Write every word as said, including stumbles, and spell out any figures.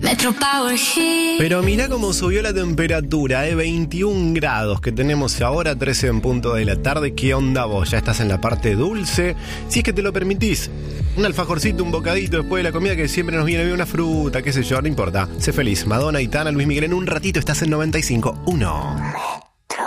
Metro Power Hit. Pero mirá cómo subió la temperatura, ¿eh? veintiún grados que tenemos ahora, trece en punto de la tarde. ¿Qué onda vos? ¿Ya estás en la parte dulce? Si es que te lo permitís. Un alfajorcito, un bocadito después de la comida, que siempre nos viene bien, una fruta, qué sé yo, no importa. Sé feliz. Madonna, Aitana, Luis Miguel, en un ratito estás en noventa y cinco punto uno.